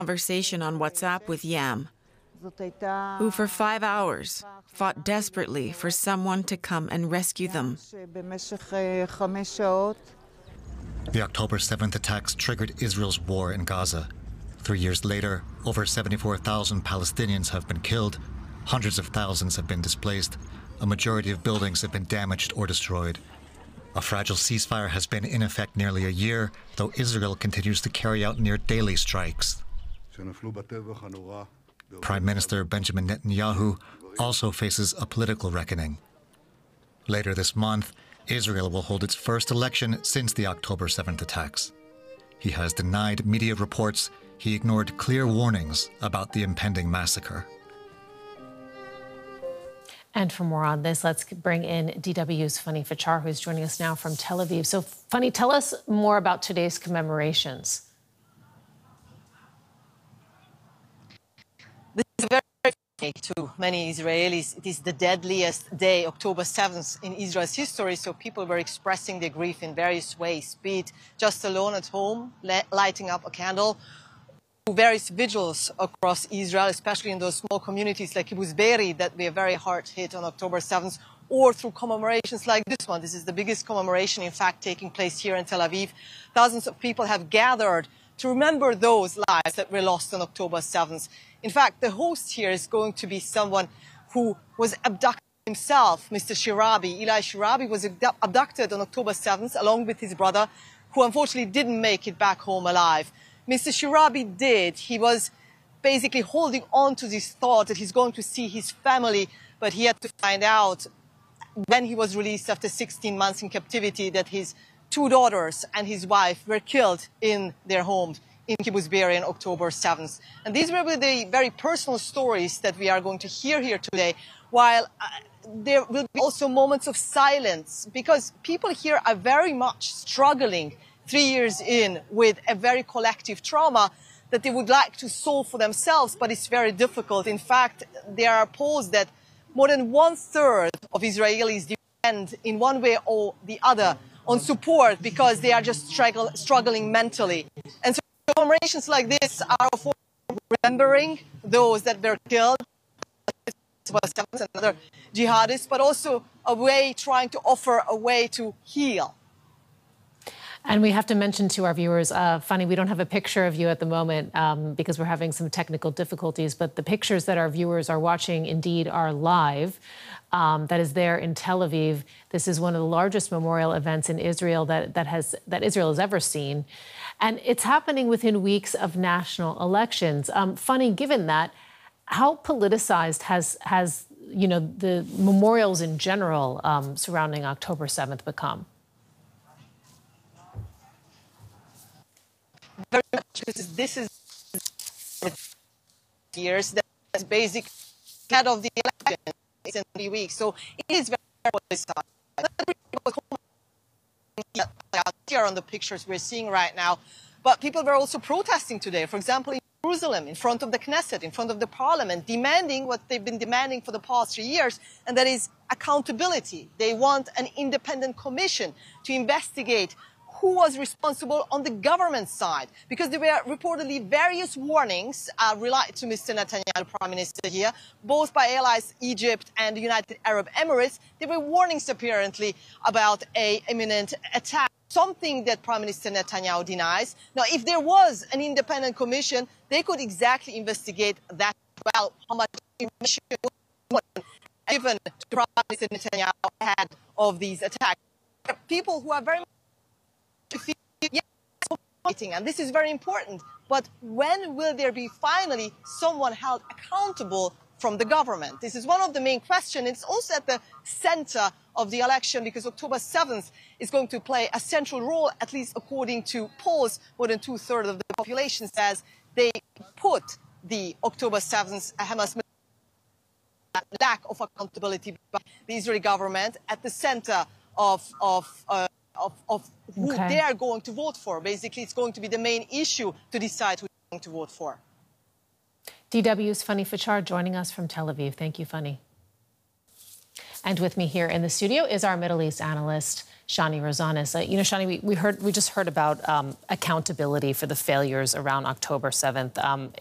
conversation on WhatsApp with Yam, who for 5 hours fought desperately for someone to come and rescue them. The October 7th attacks triggered Israel's war in Gaza. 3 years later, over 74,000 Palestinians have been killed, hundreds of thousands have been displaced, a majority of buildings have been damaged or destroyed. A fragile ceasefire has been in effect nearly a year, though Israel continues to carry out near daily strikes. Prime Minister Benjamin Netanyahu also faces a political reckoning. Later this month, Israel will hold its first election since the October 7th attacks. He has denied media reports. He ignored clear warnings about the impending massacre. And for more on this, let's bring in DW's Fanny Fachar, who's joining us now from Tel Aviv. So, Fanny, tell us more about today's commemorations. This is very day to many Israelis. It is the deadliest day, October 7th, in Israel's history. So people were expressing their grief in various ways, be it just alone at home, lighting up a candle, to various vigils across Israel, especially in those small communities like Kibbutz Be'eri that were very hard hit on October 7th, or through commemorations like this one. This is the biggest commemoration, in fact, taking place here in Tel Aviv. Thousands of people have gathered to remember those lives that were lost on October 7th. In fact, the host here is going to be someone who was abducted himself, Mr. Shirabi. Eli Shirabi was abducted on October 7th along with his brother, who unfortunately didn't make it back home alive. Mr. Shirabi did. He was basically holding on to this thought that he's going to see his family, but he had to find out when he was released after 16 months in captivity that his 2 daughters and his wife were killed in their homes in Kibbutz Be'eri on October 7th. And these were the very personal stories that we are going to hear here today, while there will be also moments of silence, because people here are very much struggling 3 years in with a very collective trauma that they would like to solve for themselves, but it's very difficult. In fact, there are polls that more than 1/3 of Israelis depend in one way or the other on support because they are just struggling mentally. And so commemorations like this are for remembering those that were killed, and other jihadists, but also a way trying to offer a way to heal. And we have to mention to our viewers, Fanny, we don't have a picture of you at the moment because we're having some technical difficulties, but the pictures that our viewers are watching indeed are live. That is there in Tel Aviv. This is one of the largest memorial events in Israel that Israel has ever seen. And it's happening within weeks of national elections. Fanny, given that, how politicized has the memorials in general surrounding October 7th become? Very much, because this is years that's basic head of the election. It's in 3 weeks, so it is very politicized. Here on the pictures we're seeing right now, but people were also protesting today. For example, in Jerusalem, in front of the Knesset, in front of the Parliament, demanding what they've been demanding for the past 3 years, and that is accountability. They want an independent commission to investigate who was responsible on the government side, because there were reportedly various warnings related to Mr. Netanyahu, Prime Minister here, both by allies Egypt and the United Arab Emirates. There were warnings apparently about an imminent attack, something that Prime Minister Netanyahu denies. Now, if there was an independent commission, they could exactly investigate that well, how much information given to Prime Minister Netanyahu ahead of these attacks. People who are very and this is very important, but when will there be finally someone held accountable from the government? This is one of the main questions. It's also at the center of the election because October 7th is going to play a central role, at least according to polls. More than 2/3 of the population says they put the October 7th Hamas lack of accountability by the Israeli government at the center of who they are going to vote for. Basically, it's going to be the main issue to decide who they're going to vote for. DW's Fanny Fachar joining us from Tel Aviv. Thank you, Fanny. And with me here in the studio is our Middle East analyst, Shani Rosanes. Shani, we just heard about accountability for the failures around October 7th.